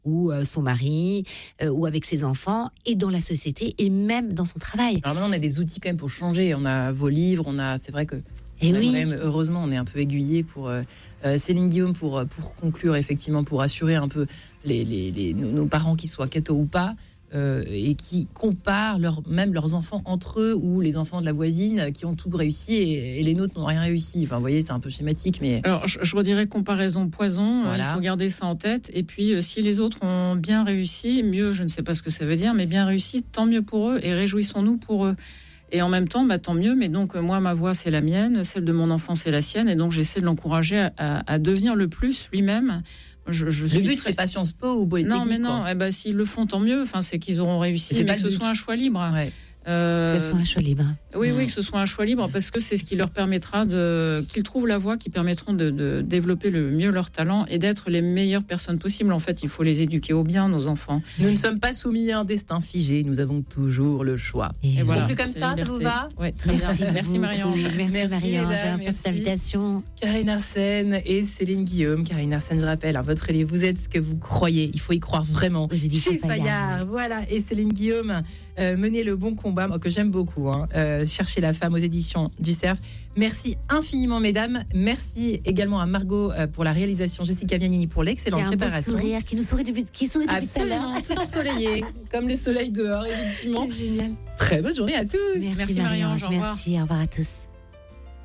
ou son mari, ou avec ses enfants, et dans la société, et même dans son travail. Alors maintenant, on a des outils quand même pour changer. On a vos livres, c'est vrai que même, heureusement, on est un peu aiguillé pour Céline Guillaume pour conclure, effectivement, pour assurer un peu nos parents, qu'ils soient cathos ou pas, et qui comparent même leurs enfants entre eux, ou les enfants de la voisine qui ont tout réussi et les nôtres n'ont rien réussi. Enfin, vous voyez, c'est un peu schématique, mais... Alors, je redirais comparaison poison. Voilà. Il faut garder ça en tête. Et puis, si les autres ont bien réussi, mieux, je ne sais pas ce que ça veut dire, mais bien réussi, tant mieux pour eux et réjouissons-nous pour eux. Et en même temps, tant mieux. Mais donc, moi, ma voix, c'est la mienne. Celle de mon enfant, c'est la sienne. Et donc, j'essaie de l'encourager à devenir le plus lui-même. Le but, c'est pas Sciences Po ou Polytechnique. Non, mais non. S'ils le font, tant mieux. Enfin, c'est qu'ils auront réussi. Mais que ce soit un choix libre. Ouais. Que ce soit un choix libre. Oui, que ce soit un choix libre, parce que c'est ce qui leur permettra qu'ils trouvent la voie qui permettront de développer le mieux leur talent et d'être les meilleures personnes possibles. En fait, il faut les éduquer au bien, nos enfants. Nous ne sommes pas soumis à un destin figé, nous avons toujours le choix. Et voilà. Plus comme ça, liberté. Ça vous va? Oui, très bien. Merci Marie-Ange. Merci Marie-Ange pour cette invitation. Karine Arsène et Céline Guillaume. Karine Arsène, je rappelle, votre élève, vous êtes ce que vous croyez. Il faut y croire vraiment. Chez Fayard. Voilà. Et Céline Guillaume, menez le bon combat, que j'aime beaucoup. Chercher la femme aux éditions du Cerf. Merci infiniment, mesdames. Merci également à Margot pour la réalisation, Jessica Vianini pour l'excellente préparation. Beau sourire, qui sourit depuis tout à l'heure. Tout ensoleillé, comme le soleil dehors, effectivement. C'est génial. Très bonne journée à tous. Merci Marie-Ange. Merci, au revoir à tous.